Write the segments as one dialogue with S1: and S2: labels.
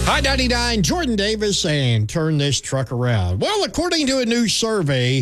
S1: High 99, Jordan Davis saying, turn this truck around. Well, according to a new survey,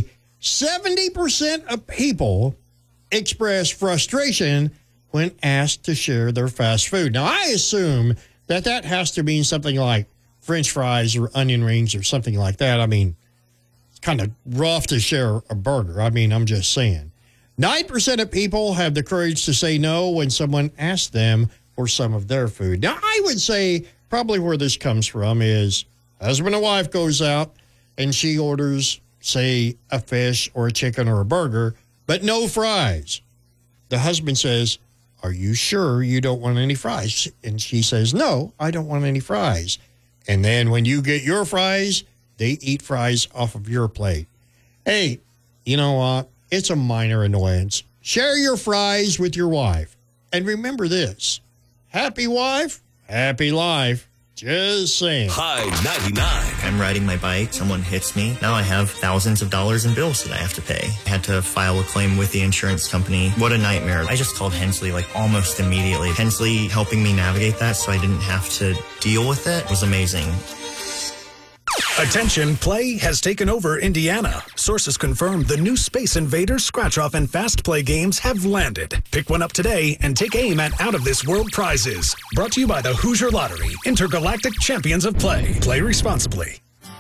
S1: 70% of people express frustration when asked to share their fast food. Now, I assume that has to mean something like French fries or onion rings or something like that. I mean, it's kind of rough to share a burger. I mean, I'm just saying. 9% of people have the courage to say no when someone asks them for some of their food. Now, I would say probably where this comes from is husband and wife goes out and she orders, say, a fish or a chicken or a burger, but no fries. The husband says, are you sure you don't want any fries? And she says, no, I don't want any fries. And then when you get your fries, they eat fries off of your plate. Hey, you know what? It's a minor annoyance. Share your fries with your wife. And remember this, happy wife, happy life. Just saying.
S2: High 99.
S3: I'm riding my bike. Someone hits me. Now I have thousands of dollars in bills that I have to pay. I had to file a claim with the insurance company. What a nightmare. I just called Hensley almost immediately. Hensley helping me navigate that so I didn't have to deal with it was amazing.
S4: Attention, play has taken over Indiana. Sources confirm the new Space Invaders Scratch-Off and Fast Play games have landed. Pick one up today and take aim at out-of-this-world prizes. Brought to you by the Hoosier Lottery, Intergalactic Champions of Play. Play responsibly.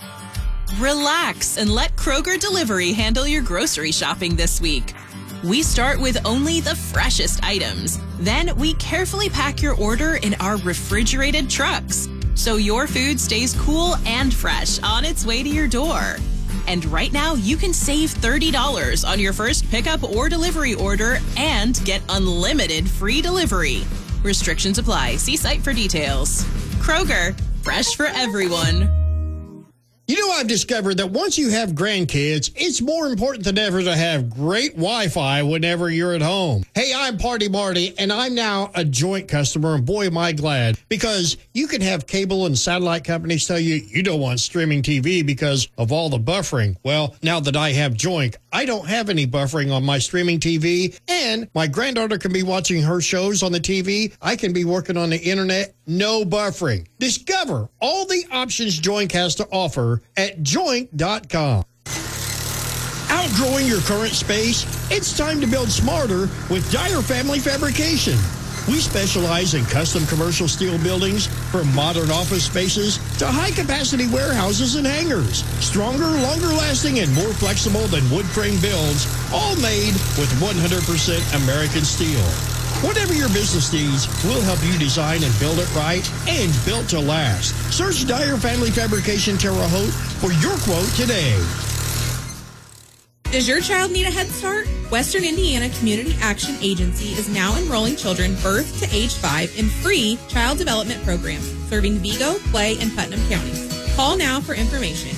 S5: Relax and let Kroger Delivery handle your grocery shopping this week. We start with only the freshest items. Then we carefully pack your order in our refrigerated trucks, so your food stays cool and fresh on its way to your door. And right now, you can save $30 on your first pickup or delivery order and get unlimited free delivery. Restrictions apply. See site for details. Kroger, fresh for everyone.
S1: You know, I've discovered that once you have grandkids, it's more important than ever to have great Wi-Fi whenever you're at home. Hey, I'm Party Marty, and I'm now a Joint customer, and boy, am I glad, because you can have cable and satellite companies tell you you don't want streaming TV because of all the buffering. Well, now that I have Joint, I don't have any buffering on my streaming TV, and my granddaughter can be watching her shows on the TV. I can be working on the internet, no buffering. Discover all the options Joint has to offer at Joint.com. Outgrowing your current space? It's time to build smarter with Dyer Family Fabrication. We specialize in custom commercial steel buildings, from modern office spaces to high-capacity warehouses and hangars. Stronger, longer-lasting, and more flexible than wood frame builds, all made with 100% American steel. Whatever your business needs, we'll help you design and build it right and built to last. Search Dyer Family Fabrication Terre Haute for your quote today.
S6: Does your child need a head start? Western Indiana Community Action Agency is now enrolling children birth to age 5 in free child development programs serving Vigo, Clay, and Putnam counties. Call now for information,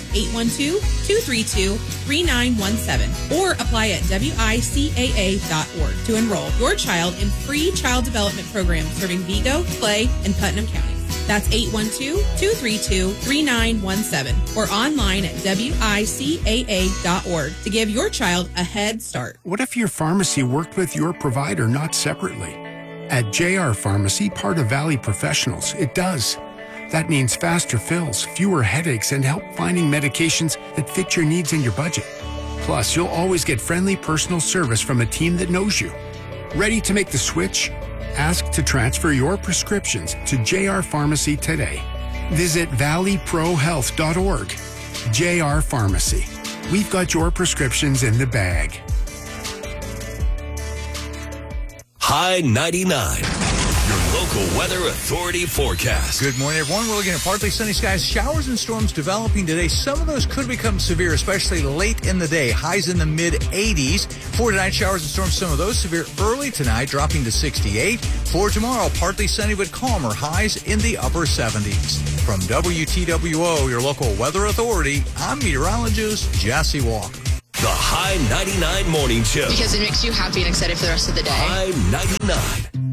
S6: 812-232-3917, or apply at wicaa.org to enroll your child in free child development programs serving Vigo, Clay, and Putnam counties. That's 812-232-3917 or online at wicaa.org to give your child a head start.
S7: What if your pharmacy worked with your provider, not separately? At JR Pharmacy, part of Valley Professionals, it does. That means faster fills, fewer headaches, and help finding medications that fit your needs and your budget. Plus, you'll always get friendly personal service from a team that knows you. Ready to make the switch? Ask to transfer your prescriptions to JR Pharmacy today. Visit valleyprohealth.org. JR Pharmacy. We've got your prescriptions in the bag.
S2: High 99. Your local weather authority forecast.
S8: Good morning, everyone. We're looking at partly sunny skies, showers and storms developing today. Some of those could become severe, especially late in the day. Highs in the mid-80s. For tonight, showers and storms, some of those severe early tonight, dropping to 68. For tomorrow, partly sunny but calmer. Highs in the upper 70s. From WTWO, your local weather authority, I'm meteorologist Jesse Walker.
S2: The High 99 Morning Show.
S9: Because it makes you happy and excited for the rest of the day.
S2: High 99.